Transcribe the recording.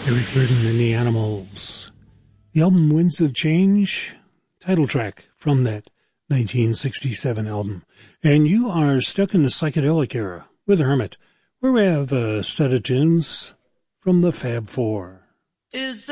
Eric Burdon and the Animals. The album Winds of Change, title track from that 1967 album. And you are stuck in the psychedelic era with Hermit, where we have a set of tunes from the Fab Four. Is